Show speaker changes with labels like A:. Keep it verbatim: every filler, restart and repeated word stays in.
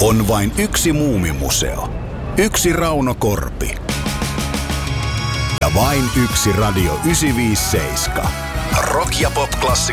A: On vain yksi Muumimuseo. Yksi Rauno Korpi. Ja vain yksi Radio yhdeksänsataaviisikymmentäseitsemän. Rock- ja pop-klassikot